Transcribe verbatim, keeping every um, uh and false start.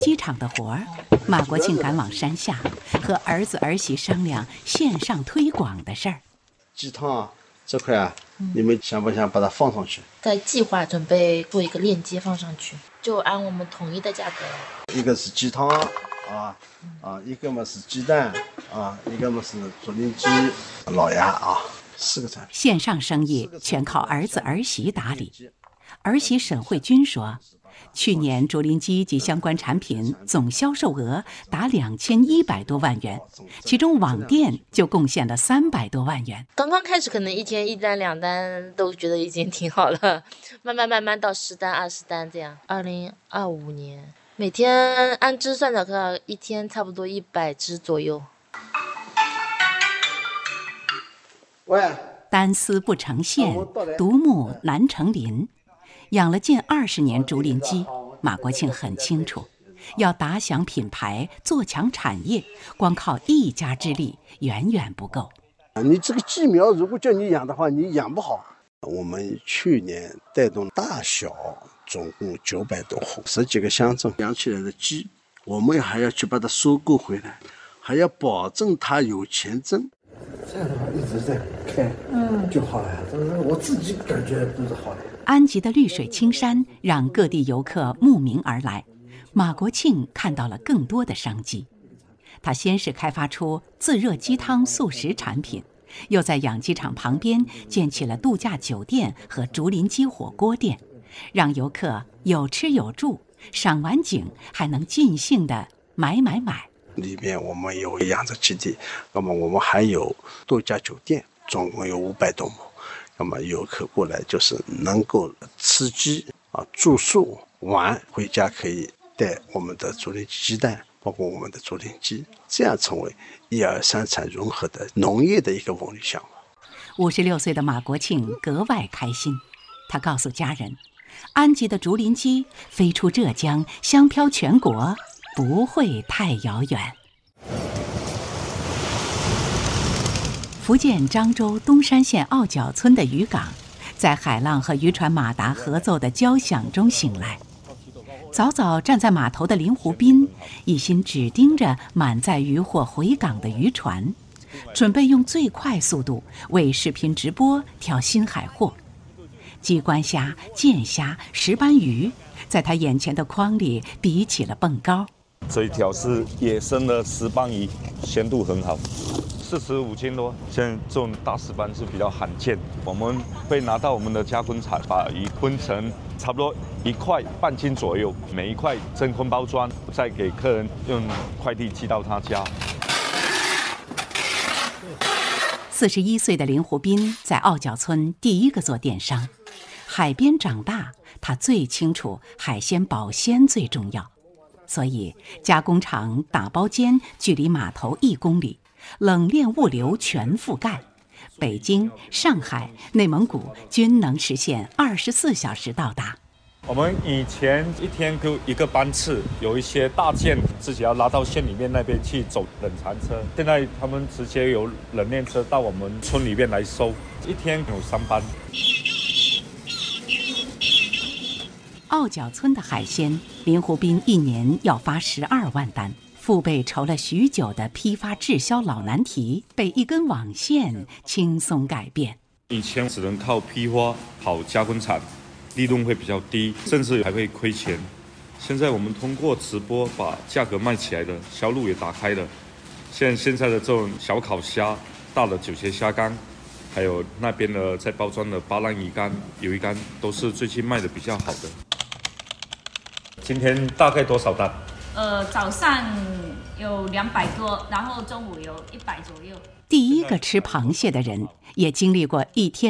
机场的活儿，马国庆赶往山下，和儿子儿媳商量线上推广的事儿。 鸡汤啊，这块啊，嗯、你们想不想把它放上去？ 在计划准备做一个链接放上去，就按我们统一的价格。 一个是鸡汤啊啊，一个嘛是鸡蛋啊，一个嘛是竹林鸡、老鸭啊，四个产品。 线上生意全靠儿子儿媳打理。儿媳沈慧君说，去年竹林鸡及相关产品总销售额达两千一百多万元，其中网店就贡献了三百多万元。 刚刚开始可能一天一单两单都觉得已经挺好了，慢慢慢慢到十单二十单这样。二零二五年每天按只算的话，一天差不多一百只左右。 喂， 单丝不成线，独木难成林。养了近二十年竹林鸡，马国庆很清楚，要打响品牌、做强产业，光靠一家之力远远不够。 你这个鸡苗如果叫你养的话，你养不好。我们去年带动大小总共九百多户，十几个乡镇养起来的鸡，我们还要去把它收购回来，还要保证它有钱挣。 这样的话一直在开，嗯，就好了。但是我自己感觉都是好的。 安吉的绿水青山让各地游客慕名而来，马国庆看到了更多的商机。他先是开发出自热鸡汤速食产品，又在养鸡场旁边建起了度假酒店和竹林鸡火锅店，让游客有吃有住，赏完景还能尽兴的买买买。 里面我们有养殖基地，那么我们还有度假酒店，总共有五百多亩。那么游客过来就是能够吃鸡啊、住宿玩，回家可以带我们的竹林鸡蛋，包括我们的竹林鸡，这样成为一二三产融合的农业的一个文旅项目。 五十六岁的马国庆格外开心，他告诉家人，安吉的竹林鸡飞出浙江，香飘全国，不会太遥远。福建漳州东山县澳角村的渔港，在海浪和渔船马达合奏的交响中醒来。早早站在码头的林湖滨，一心只盯着满载渔货回港的渔船，准备用最快速度为视频直播挑新海货。鸡冠虾、剑虾、石斑鱼，在他眼前的筐里比起了蹦高。 这一条是野生的石斑鱼，鲜度很好，四十五斤多。现在这种大石斑是比较罕见，我们会拿到我们的加工厂，把鱼分成差不多一块半斤左右，每一块真空包装，再给客人用快递寄到他家。 四十一岁的林湖滨在澳角村第一个做电商，海边长大，他最清楚海鲜保鲜最重要。所以加工厂打包间距离码头一公里，冷链物流全覆盖，北京、上海、内蒙古均能实现二十四小时到达。 我们以前一天就一个班次，有一些大件自己要拉到县里面那边去走冷藏车，现在他们直接有冷链车到我们村里面来收，一天有三班。 澳角村的海鲜，林湖滨一年要发十二万单，父辈筹了许久的批发滞销老难题，被一根网线轻松改变。 以前只能靠批发跑加工厂，利润会比较低，甚至还会亏钱。现在我们通过直播把价格卖起来了，销路也打开了。现在现在的这种小烤虾、大的九节虾干，还有那边的在包装的巴浪鱼干、鱿鱼干，都是最近卖的比较好的。今天大概多少单？ 呃，早上有两百多，然后中午有一百左右。 第一个吃螃蟹的人，也经历过一天